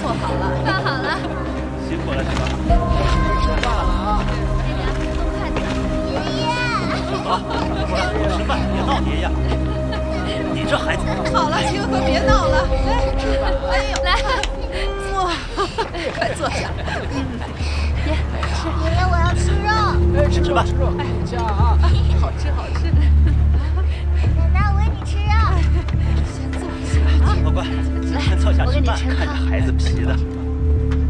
做好了， 放好了。 辛苦了，是吧？ 吃饭了啊！ 送筷子。 爷爷。 好，过来吃饭，别闹，爷爷。你这孩子。 好了，清河，别闹了。来， 吃饭。 哎呦， 来， 哇，快坐下。 爷， 爷爷，我要吃肉。 哎，吃吧，吃肉。 哎，